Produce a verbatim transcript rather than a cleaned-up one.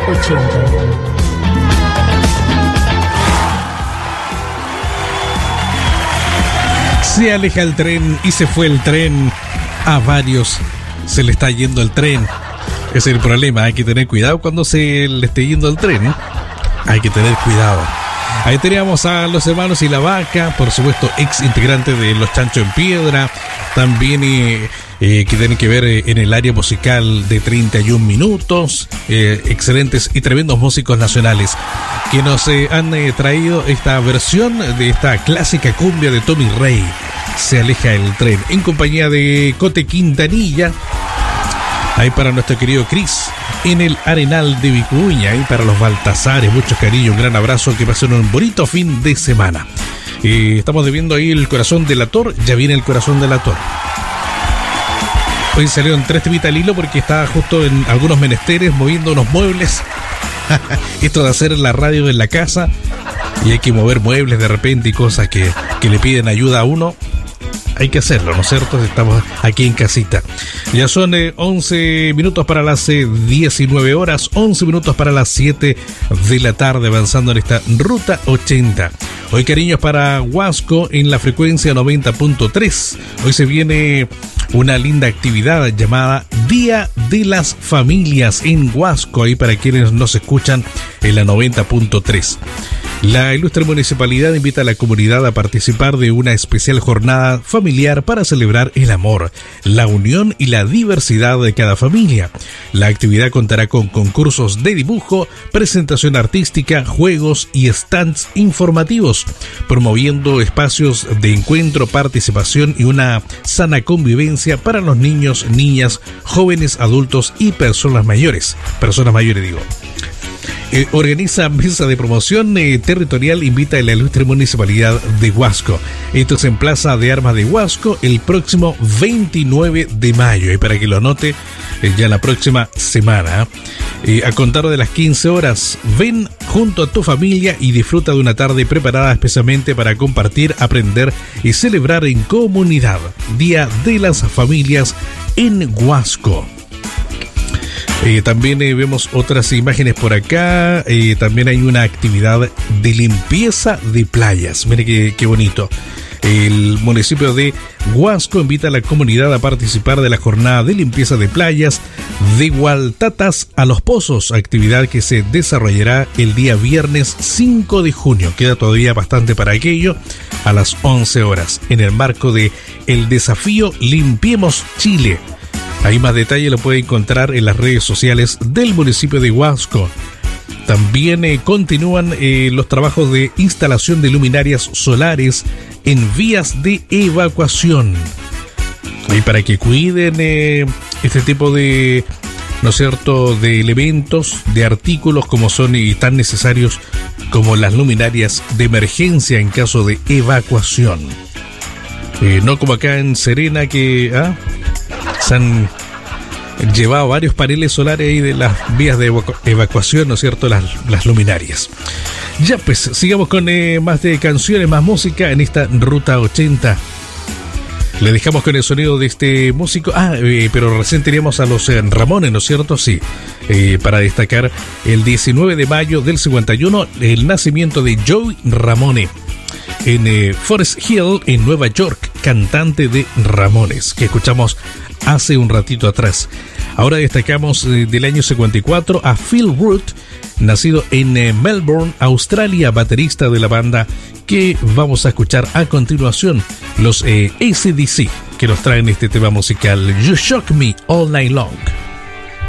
ochenta. Se aleja el tren y se fue el tren. A varios se le está yendo el tren. Ese es el problema. Hay que tener cuidado cuando se le esté yendo el tren, ¿eh? Hay que tener cuidado. Ahí teníamos a los hermanos y la vaca, por supuesto, ex integrante de Los Chanchos en Piedra. También eh, eh, que tienen que ver eh, en el área musical de treinta y un minutos. Eh, excelentes y tremendos músicos nacionales que nos eh, han eh, traído esta versión de esta clásica cumbia de Tommy Rey. Se aleja el tren, en compañía de Cote Quintanilla. Ahí para nuestro querido Cris, en el Arenal de Vicuña. Ahí para los Baltasares, muchos cariños, un gran abrazo, que pasen un bonito fin de semana. Eh, estamos debiendo ahí el corazón del Ator, ya viene el corazón del Ator. Hoy salieron tres temitas al hilo porque estaba justo en algunos menesteres moviendo unos muebles. Esto de hacer la radio en la casa y hay que mover muebles de repente y cosas que, que le piden ayuda a uno. Hay que hacerlo, ¿no es cierto? Estamos aquí en casita. Ya son eh, once minutos para las eh, diecinueve horas, once minutos para las siete de la tarde, avanzando en esta Ruta ochenta. Hoy cariños para Huasco en la frecuencia noventa punto tres. Hoy se viene una linda actividad llamada Día de las Familias en Huasco, ahí para quienes nos escuchan en la noventa punto tres. La ilustre municipalidad invita a la comunidad a participar de una especial jornada familiar para celebrar el amor, la unión y la diversidad de cada familia. La actividad contará con concursos de dibujo, presentación artística, juegos y stands informativos, promoviendo espacios de encuentro, participación y una sana convivencia para los niños, niñas, jóvenes, adultos y personas mayores. Personas mayores, digo. Eh, organiza mesa de promoción eh, territorial, invita a la ilustre municipalidad de Huasco. Esto es en Plaza de Armas de Huasco el próximo veintinueve de mayo. Y para que lo anote eh, ya la próxima semana, eh, a contar de las quince horas, ven junto a tu familia y disfruta de una tarde preparada especialmente para compartir, aprender y celebrar en comunidad. Día de las Familias en Huasco. Eh, también eh, vemos otras imágenes por acá. Eh, también hay una actividad de limpieza de playas. Mire qué, qué bonito. El municipio de Huasco invita a la comunidad a participar de la jornada de limpieza de playas de Hualtatas a Los Pozos, actividad que se desarrollará el día viernes cinco de junio. Queda todavía bastante para aquello, a las once horas, en el marco de el desafío Limpiemos Chile. Ahí más detalle lo puede encontrar en las redes sociales del municipio de Huasco. También eh, continúan eh, los trabajos de instalación de luminarias solares en vías de evacuación. Y para que cuiden eh, este tipo de, ¿no es cierto?, de elementos, de artículos como son y tan necesarios como las luminarias de emergencia en caso de evacuación. Eh, no como acá en Serena que... ¿ah? Se han llevado varios paneles solares ahí de las vías de evacu- evacuación, ¿no es cierto?, las, las luminarias. Ya pues, sigamos con eh, más de canciones, más música en esta Ruta ochenta. Le dejamos con el sonido de este músico. Ah, eh, pero recién teníamos a los eh, Ramones, ¿no es cierto? Sí. Eh, para destacar el diecinueve de mayo del cincuenta y uno, el nacimiento de Joey Ramone en eh, Forest Hill, en Nueva York, cantante de Ramones, que escuchamos hace un ratito atrás. Ahora destacamos eh, del año cincuenta y cuatro a Phil Root, nacido en eh, Melbourne, Australia, baterista de la banda, que vamos a escuchar a continuación, los eh, A C D C, que nos traen este tema musical, You Shock Me All Night Long.